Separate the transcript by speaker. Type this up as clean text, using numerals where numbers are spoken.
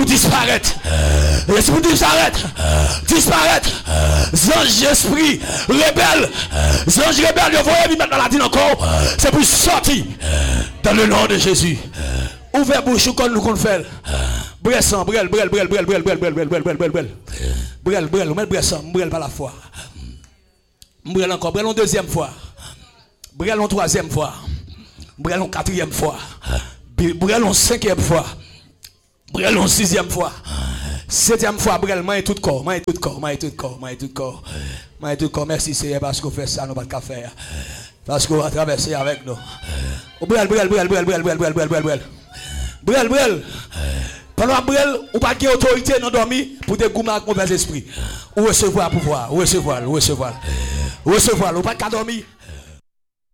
Speaker 1: pour disparaître. L'esprit disparaître. Disparaître. Ange esprit rebelle. Ange rebelle, vous voyez maintenant la dit encore. C'est pour sortir. Dans le nom de Jésus. Ouvrez bouche comme nous qu'on fait. Bressan, brel, brel, brel, brel, brel, brel, brel, brel, brel, brel, brel, brel. Brel, brel, on met bressan, brel par la foi. Brel encore, brel en deuxième fois. Brel en troisième fois. Brel en quatrième fois. Brel en cinquième fois. Brel en sixième fois. Septième fois, brel, main et tout corps, main et tout corps, main et tout corps, main et tout corps. Main et tout corps, merci Seigneur parce qu'on fait ça, nous pas de faire. Parce qu'on va traverser avec nous. Brel, brel, brel, brel, brel, brel, brel, brel, brel, brel. Brel, brel. Pendant brel, ou pas de autorité dans dormir pour te goumer avec mauvais esprit. Ou recevoir pouvoir, ou recevoir, ou recevoir. Ou recevoir, ou pas de dormir.